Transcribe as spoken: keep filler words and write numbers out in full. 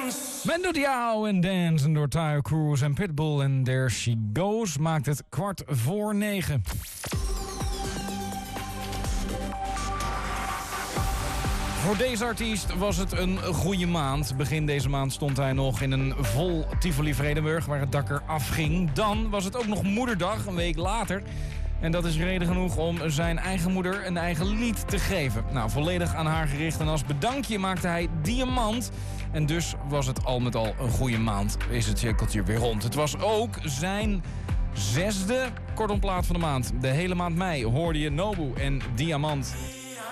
Mando Diao en Dance door Tayo Cruz en Pitbull en There She Goes maakt het kwart voor negen. Voor deze artiest was het een goede maand. Begin deze maand stond hij nog in een vol Tivoli Vredenburg waar het dak eraf ging. Dan was het ook nog Moederdag, een week later. En dat is reden genoeg om zijn eigen moeder een eigen lied te geven. Nou, volledig aan haar gericht en als bedankje maakte hij Diamant. En dus was het al met al een goede maand. Is het cirkeltje weer rond. Het was ook zijn zesde kortomplaat van de maand. De hele maand mei hoorde je Nobu en Diamant.